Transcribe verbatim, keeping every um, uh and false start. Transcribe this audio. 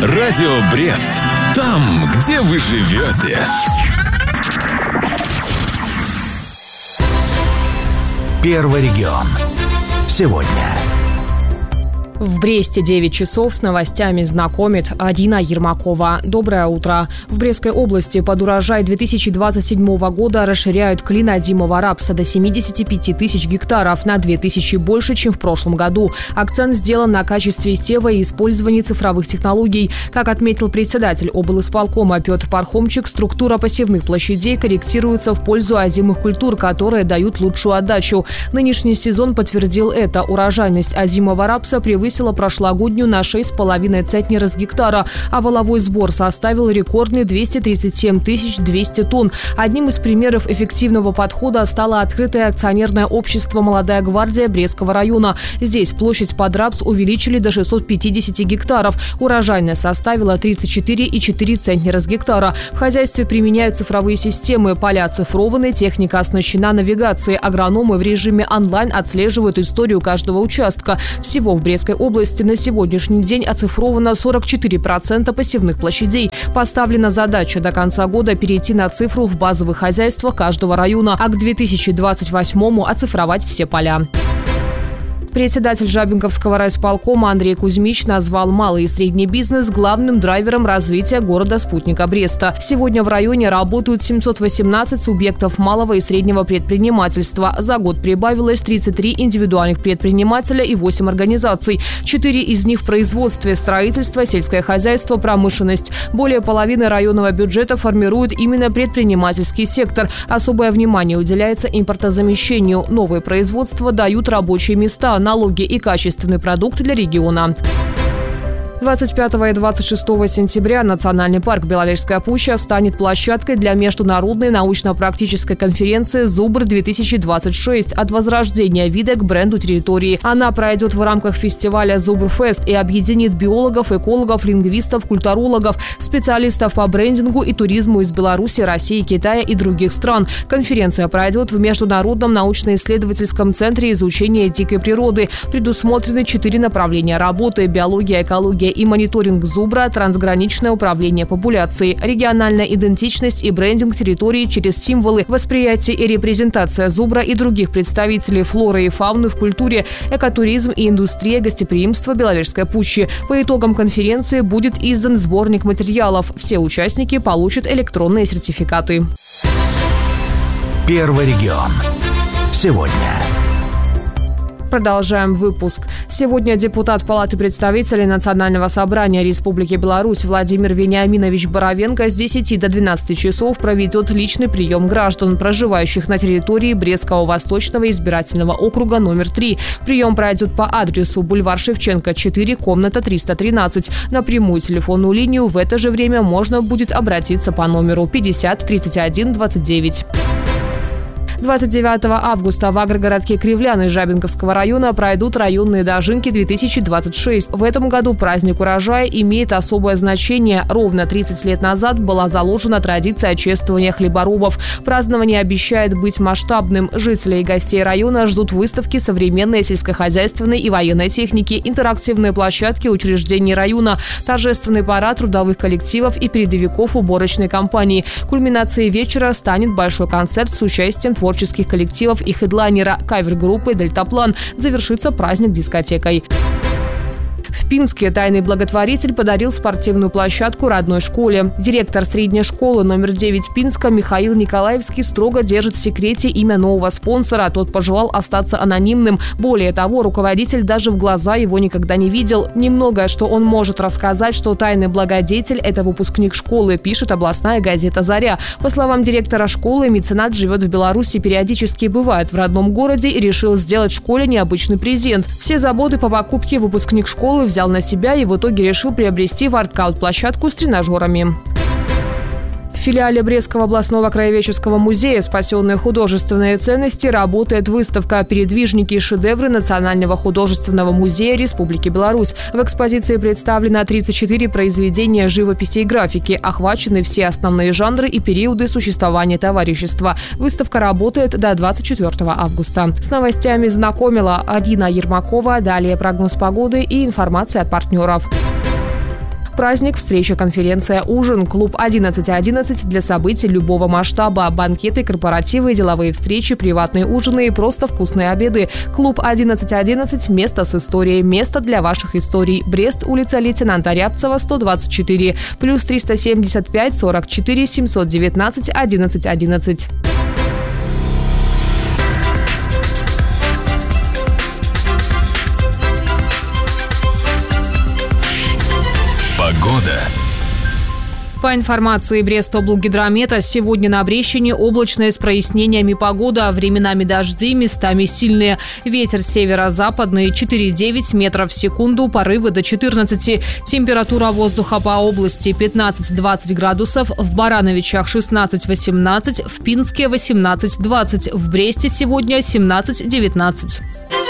Радио Брест. Там, где вы живете. Первый регион. Сегодня. В Бресте девять часов, с новостями знакомит Адина Ермакова. Доброе утро. В Брестской области под урожай две тысячи двадцать седьмого года расширяют клин озимого рапса до семидесяти пяти тысяч гектаров, на две тысячи больше, чем в прошлом году. Акцент сделан на качестве сева и использовании цифровых технологий. Как отметил председатель облисполкома Петр Пархомчик, структура посевных площадей корректируется в пользу озимых культур, которые дают лучшую отдачу. Нынешний сезон подтвердил это. Урожайность озимого рапса превысила прошлогоднюю на шесть с половиной центнера с гектара, а валовой сбор составил рекордные двести тридцать семь тысяч двести тонн. Одним из примеров эффективного подхода стало открытое акционерное общество «Молодая гвардия» Брестского района. Здесь площадь под рапс увеличили до шестисот пятидесяти гектаров. Урожайность составила тридцать четыре и четыре центнера с гектара. В хозяйстве применяют цифровые системы. Поля оцифрованы, техника оснащена навигацией. Агрономы в режиме онлайн отслеживают историю каждого участка. Всего в Брестской области на сегодняшний день оцифровано сорок четыре процента посевных площадей. Поставлена задача до конца года перейти на цифру в базовых хозяйствах каждого района, а к две тысячи двадцать восьмому оцифровать все поля. Председатель Жабинковского райисполкома Андрей Кузьмич назвал малый и средний бизнес главным драйвером развития города-спутника Бреста. Сегодня в районе работают семьсот восемнадцать субъектов малого и среднего предпринимательства. За год прибавилось тридцать три индивидуальных предпринимателя и восемь организаций. Четыре из них в производстве: строительство, сельское хозяйство, промышленность. Более половины районного бюджета формирует именно предпринимательский сектор. Особое внимание уделяется импортозамещению. Новые производства дают рабочие места, налоги и качественный продукт для региона. двадцать пятого и двадцать шестого сентября Национальный парк Беловежская пуща станет площадкой для международной научно-практической конференции «Зубр-две тысячи двадцать шесть. От возрождения вида к бренду территории». Она пройдет в рамках фестиваля «Зубр-фест» и объединит биологов, экологов, лингвистов, культурологов, специалистов по брендингу и туризму из Беларуси, России, Китая и других стран. Конференция пройдет в Международном научно-исследовательском центре изучения дикой природы. Предусмотрены четыре направления работы: биология, экология и мониторинг зубра, трансграничное управление популяцией, региональная идентичность и брендинг территории через символы, восприятие и репрезентация зубра и других представителей флоры и фауны в культуре, экотуризм и индустрия гостеприимства Беловежской пущи. По итогам конференции будет издан сборник материалов. Все участники получат электронные сертификаты. Первый регион. Сегодня. Продолжаем выпуск. Сегодня депутат Палаты представителей Национального собрания Республики Беларусь Владимир Вениаминович Боровенко с десяти до двенадцати часов проведет личный прием граждан, проживающих на территории Брестского Восточного избирательного округа номер три. Прием пройдет по адресу бульвар Шевченко, четыре, комната триста тринадцать. На прямую телефонную линию в это же время можно будет обратиться по номеру пятьдесят тридцать один двадцать девять. двадцать девятого августа в агрогородке Кривляны Жабинковского района пройдут районные дожинки две тысячи двадцать шесть. В этом году праздник урожая имеет особое значение. Ровно тридцать лет назад была заложена традиция чествования хлеборобов. Празднование обещает быть масштабным. Жители и гостей района ждут выставки современной сельскохозяйственной и военной техники, интерактивные площадки учреждений района, торжественный парад трудовых коллективов и передовиков уборочной компании. Кульминацией вечера станет большой концерт с участием творческих творческих коллективов и хедлайнера кавер-группы «Дельтаплан». Завершится праздник дискотекой. В Пинске тайный благотворитель подарил спортивную площадку родной школе. Директор средней школы номер девять Пинска Михаил Николаевский строго держит в секрете имя нового спонсора. Тот пожелал остаться анонимным. Более того, руководитель даже в глаза его никогда не видел. Немногое, что он может рассказать, что тайный благодетель – это выпускник школы, пишет областная газета «Заря». По словам директора школы, меценат живет в Беларуси, периодически бывает в родном городе и решил сделать школе необычный презент. Все заботы по покупке выпускник школы взял на себя и в итоге решил приобрести воркаут-площадку с тренажерами. В филиале Брестского областного краеведческого музея «Спасенные художественные ценности» работает выставка «Передвижники и шедевры Национального художественного музея Республики Беларусь». В экспозиции представлено тридцать четыре произведения живописи и графики, охвачены все основные жанры и периоды существования товарищества. Выставка работает до двадцать четвёртого августа. С новостями знакомила Адина Ермакова. Далее прогноз погоды и информация от партнеров. Праздник, встреча, конференция, ужин. Клуб одиннадцать одиннадцать для событий любого масштаба. Банкеты, корпоративы, деловые встречи, приватные ужины и просто вкусные обеды. Клуб одиннадцать одиннадцать – место с историей, место для ваших историй. Брест, улица лейтенанта Рябцева, сто двадцать четыре, плюс триста семьдесят пять сорок четыре семьсот девятнадцать одиннадцать одиннадцать. Погода. По информации Брестоблгидромета, сегодня на Брещине облачная с прояснениями погода, временами дожди, местами сильные. Ветер северо-западный четыре-девять метров в секунду, порывы до четырнадцати. Температура воздуха по области пятнадцать-двадцать градусов, в Барановичах шестнадцать-восемнадцать, в Пинске восемнадцать-двадцать, в Бресте сегодня семнадцать-девятнадцать.